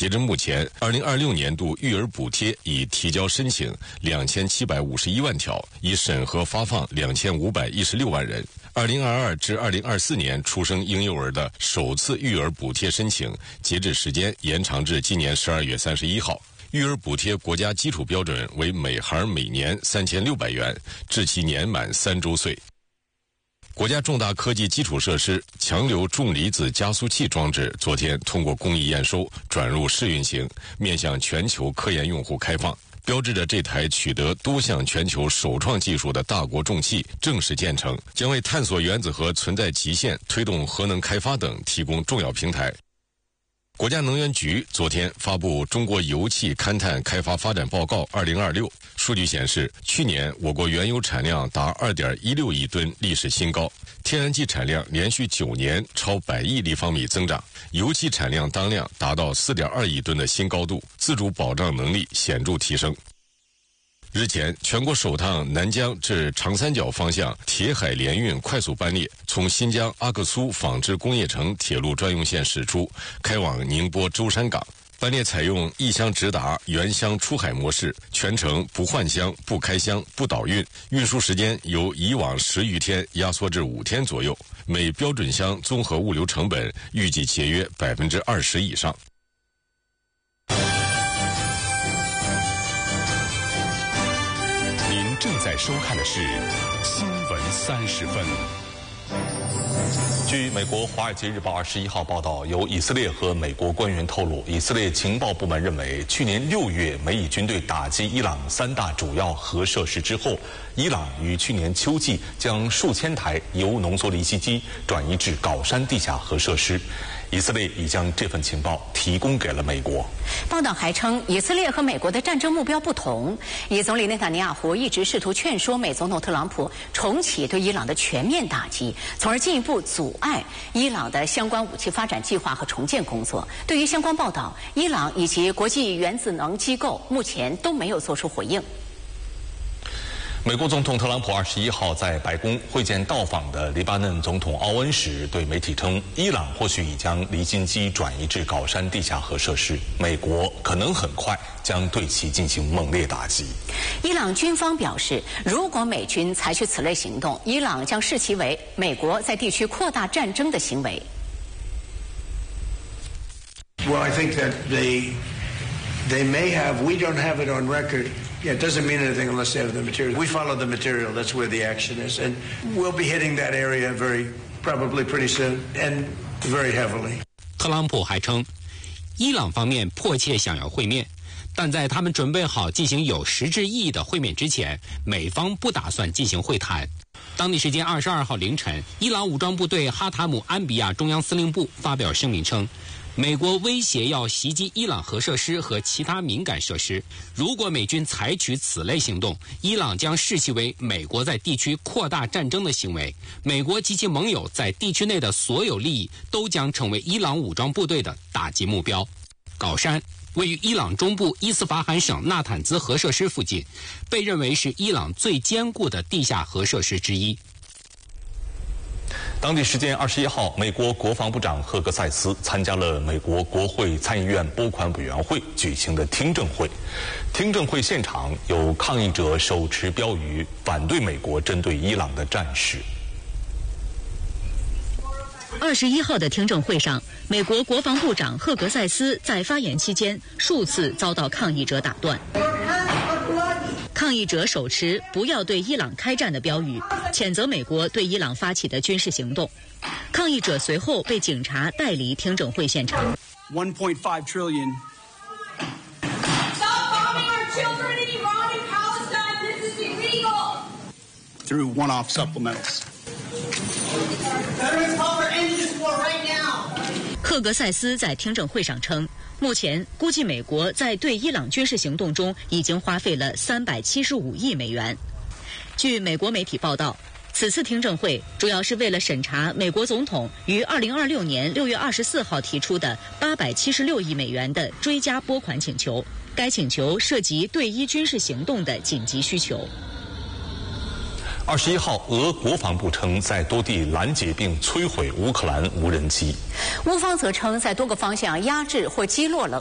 截至目前，2026年度育儿补贴已提交申请2751万条，已审核发放2516万人。2022至2024年出生婴幼儿的首次育儿补贴申请截止时间延长至今年12月31号。育儿补贴国家基础标准为每孩每年3600元，至其年满3周岁。国家重大科技基础设施强流重离子加速器装置昨天通过工艺验收，转入试运行，面向全球科研用户开放，标志着这台取得多项全球首创技术的大国重器正式建成，将为探索原子核存在极限、推动核能开发等提供重要平台。国家能源局昨天发布《中国油气勘探开发发展报告2026》，数据显示，去年我国原油产量达2.16亿吨，历史新高；天然气产量连续9年超100亿立方米增长，油气产量当量达到4.2亿吨的新高度，自主保障能力显著提升。日前，全国首趟南疆至长三角方向铁海联运快速班列从新疆阿克苏纺织工业城铁路专用线驶出，开往宁波舟山港。班列采用一箱直达、原箱出海模式，全程不换箱、不开箱、不倒运，运输时间由以往10余天压缩至5天左右，每标准箱综合物流成本预计节约20%以上。 正在收看的是新闻30分。据美国《华尔街日报》21号报道，由以色列和美国官员透露，以色列情报部门认为，去年6月美以军队打击伊朗3大主要核设施之后，伊朗于去年秋季将数千台铀浓缩离析机转移至皋山地下核设施。以色列已将这份情报提供给了美国。 报道还称，以色列和美国的战争目标不同。以总理内塔尼亚胡一直试图劝说美总统特朗普重启对伊朗的全面打击，从而进一步阻碍伊朗的相关武器发展计划和重建工作。对于相关报道，伊朗以及国际原子能机构目前都没有做出回应。 美国总统特朗普21号在白宫会见到访的黎巴嫩总统奥恩时，对媒体称，伊朗或许已将离心机转移至皋山地下核设施，美国可能很快将对其进行猛烈打击。 伊朗军方表示，如果美军采取此类行动，伊朗将视其为美国在地区扩大战争的行为。 Well, I think that they may have. We don't have it on record. Yeah, it doesn't mean anything unless they have the material. We follow the material. That's where the action is. And we'll be hitting that area probably pretty soon and very heavily. 特朗普还称，伊朗方面迫切想要会面，但在他们准备好进行有实质意义的会面之前，美方不打算进行会谈。当地时间22号凌晨，伊朗武装部队哈塔姆安比亚中央司令部发表声明称，美国威胁要袭击伊朗核设施和其他敏感设施，如果美军采取此类行动，伊朗将视其为美国在地区扩大战争的行为，美国及其盟友在地区内的所有利益都将成为伊朗武装部队的打击目标。皋山位于伊朗中部伊斯法罕省纳坦兹核设施附近，被认为是伊朗最坚固的地下核设施之一。 当地时间21号，美国国防部长赫格塞斯参加了美国国会参议院拨款委员会举行的听证会。听证会现场有抗议者手持标语反对美国针对伊朗的战事。 21号的听证会上，美国国防部长赫格塞斯在发言期间数次遭到抗议者打断。抗议者手持“不要对伊朗开战”的标语，谴责美国对伊朗发起的军事行动。抗议者随后被警察带离听证会现场。 1.5 trillion. Stop bombing our children in Iran and Palestine. This is illegal. Through one-off supplementals. Veterans call for end this war right now. 赫格塞斯在听证会上称，目前估计美国在对伊朗军事行动中已经花费了375亿美元。据美国媒体报道，此次听证会主要是为了审查美国总统于2026年6月24号提出的876亿美元的追加拨款请求，该请求涉及对伊军事行动的紧急需求。 21号，俄国防部称在多地拦截并摧毁乌克兰无人机。 乌方则称在多个方向压制或击落了